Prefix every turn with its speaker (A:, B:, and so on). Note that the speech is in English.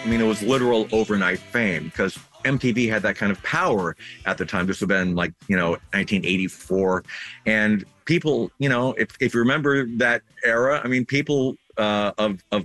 A: mean, it was literal overnight fame because MTV had that kind of power at the time. This would have been like, 1984. And people, if you remember that era, I mean, people of